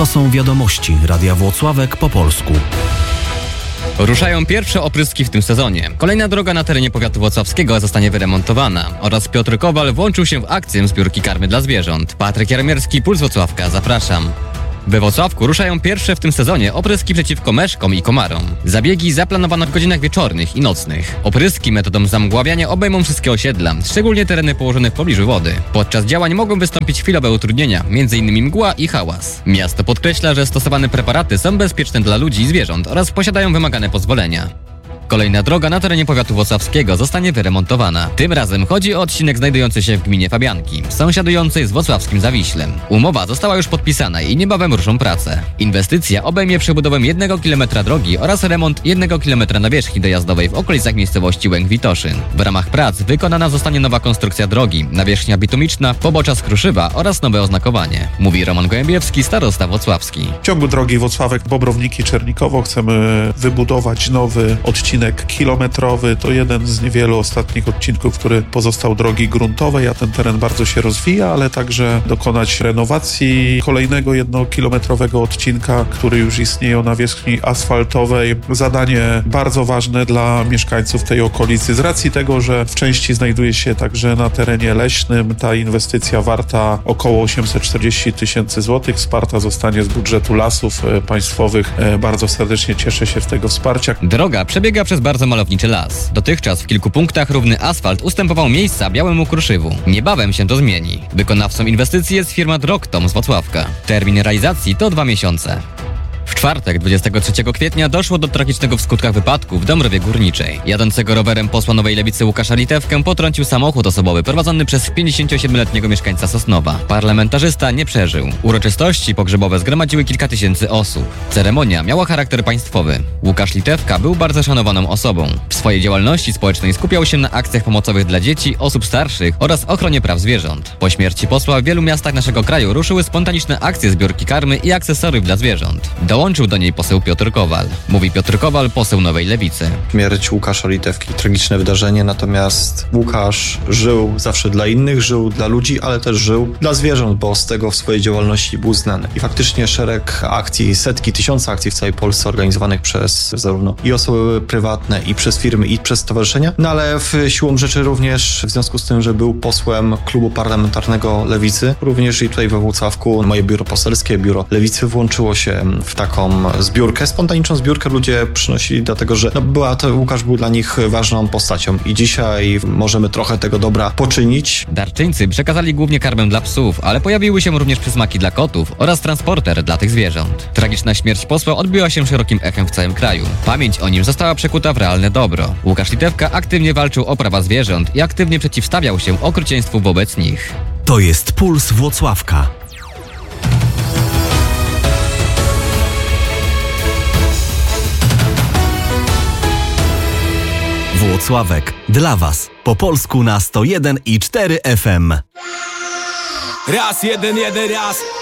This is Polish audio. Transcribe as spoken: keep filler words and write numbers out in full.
To są wiadomości Radia Włocławek po polsku. Ruszają pierwsze opryski w tym sezonie. Kolejna droga na terenie powiatu włocławskiego zostanie wyremontowana oraz Piotr Kowal włączył się w akcję zbiórki karmy dla zwierząt. Patryk Jarmierski, Puls Włocławka, zapraszam. We Włocławku ruszają pierwsze w tym sezonie opryski przeciwko meszkom i komarom. Zabiegi zaplanowano w godzinach wieczornych i nocnych. Opryski metodą zamgławiania obejmą wszystkie osiedla, szczególnie tereny położone w pobliżu wody. Podczas działań mogą wystąpić chwilowe utrudnienia, między innymi mgła i hałas. Miasto podkreśla, że stosowane preparaty są bezpieczne dla ludzi i zwierząt oraz posiadają wymagane pozwolenia. Kolejna droga na terenie powiatu włocławskiego zostanie wyremontowana. Tym razem chodzi o odcinek znajdujący się w gminie Fabianki, sąsiadującej z włocławskim Zawiślem. Umowa została już podpisana i niebawem ruszą prace. Inwestycja obejmie przebudowę jednego kilometra drogi oraz remont jednego kilometra nawierzchni dojazdowej w okolicach miejscowości Łęk-Witoszyn. W ramach prac wykonana zostanie nowa konstrukcja drogi, nawierzchnia bitumiczna, pobocza z kruszywa oraz nowe oznakowanie. Mówi Roman Gołębiewski, starosta włocławski. W ciągu drogi Włocławek-Bobrownik-Czernikowo chcemy wybudować nowy odcinek kilometrowy. To jeden z niewielu ostatnich odcinków, który pozostał drogi gruntowej, a ten teren bardzo się rozwija, ale także dokonać renowacji kolejnego jednokilometrowego odcinka, który już istnieje o nawierzchni asfaltowej. Zadanie bardzo ważne dla mieszkańców tej okolicy. Z racji tego, że w części znajduje się także na terenie leśnym, ta inwestycja warta około osiemset czterdzieści tysięcy złotych. Wsparta zostanie z budżetu Lasów Państwowych. Bardzo serdecznie cieszę się z tego wsparcia. Droga przebiega przez bardzo malowniczy las. Dotychczas w kilku punktach równy asfalt ustępował miejsca białemu kruszywu. Niebawem się to zmieni. Wykonawcą inwestycji jest firma Drogtom z Włocławka. Termin realizacji to dwa miesiące. W czwartek, dwudziestego trzeciego kwietnia, doszło do tragicznego w skutkach wypadku w Dąbrowie Górniczej. Jadącego rowerem posła Nowej Lewicy Łukasza Litewkę potrącił samochód osobowy prowadzony przez pięćdziesięciosiedmioletniego mieszkańca Sosnowa. Parlamentarzysta nie przeżył. Uroczystości pogrzebowe zgromadziły kilka tysięcy osób. Ceremonia miała charakter państwowy. Łukasz Litewka był bardzo szanowaną osobą. W swojej działalności społecznej skupiał się na akcjach pomocowych dla dzieci, osób starszych oraz ochronie praw zwierząt. Po śmierci posła w wielu miastach naszego kraju ruszyły spontaniczne akcje zbiórki karmy i akcesoriów dla zwierząt. Dołączył do niej poseł Piotr Kowal. Mówi Piotr Kowal, poseł Nowej Lewicy. Śmierć Łukasza Litewki, tragiczne wydarzenie, natomiast Łukasz żył zawsze dla innych, żył dla ludzi, ale też żył dla zwierząt, bo z tego w swojej działalności był znany. I faktycznie szereg akcji, setki, tysiące akcji w całej Polsce organizowanych przez zarówno i osoby prywatne, i przez firmy, i przez stowarzyszenia, no ale w siłą rzeczy również w związku z tym, że był posłem klubu parlamentarnego Lewicy, również i tutaj we Włocławku moje biuro poselskie, biuro Lewicy włączyło się w taką zbiórkę, spontaniczną zbiórkę ludzie przynosili, dlatego że no, była to, Łukasz był dla nich ważną postacią i dzisiaj możemy trochę tego dobra poczynić. Darczyńcy przekazali głównie karmę dla psów, ale pojawiły się również przysmaki dla kotów oraz transporter dla tych zwierząt. Tragiczna śmierć posła odbiła się szerokim echem w całym kraju. Pamięć o nim została przekuta w realne dobro. Łukasz Litewka aktywnie walczył o prawa zwierząt i aktywnie przeciwstawiał się okrucieństwu wobec nich. To jest Puls Włocławka. Włocławek dla Was po polsku na sto jeden i cztery F M. Raz, jeden, jeden, raz.